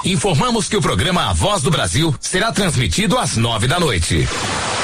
informamos que o programa A Voz do Brasil será transmitido às 9 da noite.